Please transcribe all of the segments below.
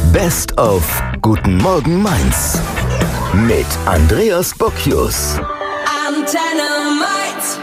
Best of Guten Morgen Mainz mit Andreas Bocchius. Antenne Mainz.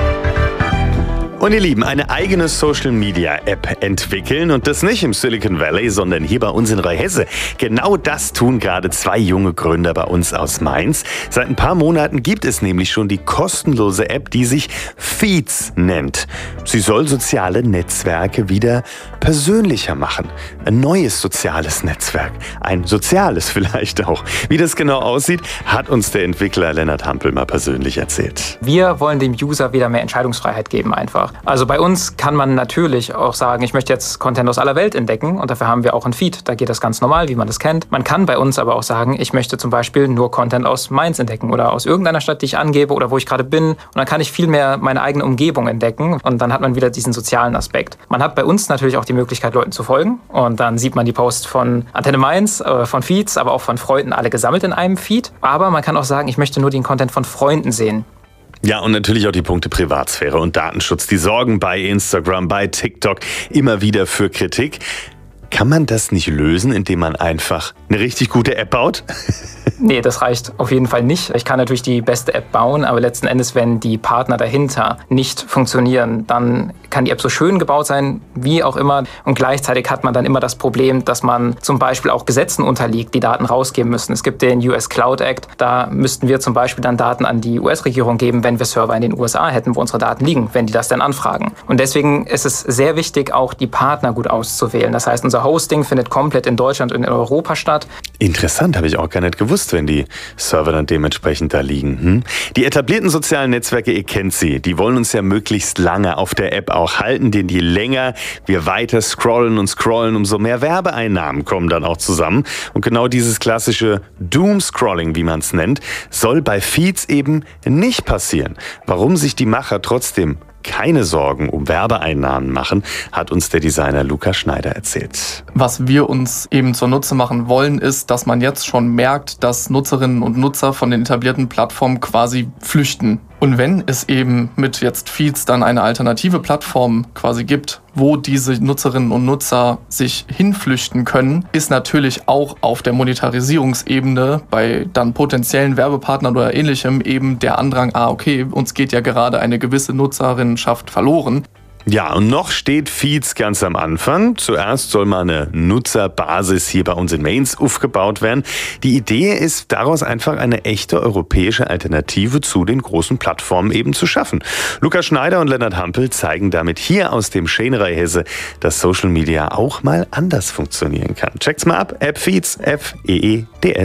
Und ihr Lieben, eine eigene Social-Media-App entwickeln und das nicht im Silicon Valley, sondern hier bei uns in Rheinhesse. Genau das tun gerade zwei junge Gründer bei uns aus Mainz. Seit ein paar Monaten gibt es nämlich schon die kostenlose App, die sich Feeds nennt. Sie soll soziale Netzwerke wieder persönlicher machen. Ein neues soziales Netzwerk. Ein soziales vielleicht auch. Wie das genau aussieht, hat uns der Entwickler Lennart Hampel mal persönlich erzählt. Wir wollen dem User wieder mehr Entscheidungsfreiheit geben einfach. Also bei uns kann man natürlich auch sagen, ich möchte jetzt Content aus aller Welt entdecken und dafür haben wir auch ein Feed. Da geht das ganz normal, wie man das kennt. Man kann bei uns aber auch sagen, ich möchte zum Beispiel nur Content aus Mainz entdecken oder aus irgendeiner Stadt, die ich angebe oder wo ich gerade bin. Und dann kann ich viel mehr meine eigene Umgebung entdecken und dann hat man wieder diesen sozialen Aspekt. Man hat bei uns natürlich auch die Möglichkeit, Leuten zu folgen und dann sieht man die Posts von Antenne Mainz, von Feeds, aber auch von Freunden alle gesammelt in einem Feed. Aber man kann auch sagen, ich möchte nur den Content von Freunden sehen. Ja, und natürlich auch die Punkte Privatsphäre und Datenschutz. Die sorgen bei Instagram, bei TikTok immer wieder für Kritik. Kann man das nicht lösen, indem man einfach eine richtig gute App baut? Nee, das reicht auf jeden Fall nicht. Ich kann natürlich die beste App bauen, aber letzten Endes, wenn die Partner dahinter nicht funktionieren, dann kann die App so schön gebaut sein, wie auch immer. Und gleichzeitig hat man dann immer das Problem, dass man zum Beispiel auch Gesetzen unterliegt, die Daten rausgeben müssen. Es gibt den US Cloud Act. Da müssten wir zum Beispiel dann Daten an die US-Regierung geben, wenn wir Server in den USA hätten, wo unsere Daten liegen, wenn die das dann anfragen. Und deswegen ist es sehr wichtig, auch die Partner gut auszuwählen. Das heißt, unser Hosting findet komplett in Deutschland und in Europa statt. Interessant, habe ich auch gar nicht gewusst, wenn die Server dann dementsprechend da liegen. Die etablierten sozialen Netzwerke, ihr kennt sie, die wollen uns ja möglichst lange auf der App auch halten, denn je länger wir weiter scrollen, umso mehr Werbeeinnahmen kommen dann auch zusammen. Und genau dieses klassische Doom-Scrolling, wie man es nennt, soll bei Feeds eben nicht passieren. Warum sich die Macher trotzdem keine Sorgen um Werbeeinnahmen machen, hat uns der Designer Lukas Schneider erzählt. Was wir uns eben zunutze machen wollen, ist, dass man jetzt schon merkt, dass Nutzerinnen und Nutzer von den etablierten Plattformen quasi flüchten. Und wenn es eben mit jetzt Feeds dann eine alternative Plattform quasi gibt, wo diese Nutzerinnen und Nutzer sich hinflüchten können, ist natürlich auch auf der Monetarisierungsebene bei dann potenziellen Werbepartnern oder ähnlichem eben der Andrang, okay, uns geht ja gerade eine gewisse Nutzerinnenschaft verloren. Ja, und noch steht Feeds ganz am Anfang. Zuerst soll mal eine Nutzerbasis hier bei uns in Mainz aufgebaut werden. Die Idee ist, daraus einfach eine echte europäische Alternative zu den großen Plattformen eben zu schaffen. Lukas Schneider und Lennart Hampel zeigen damit hier aus dem schönen Rheinhesse, dass Social Media auch mal anders funktionieren kann. Checkt's mal ab, App Feeds, Feeds.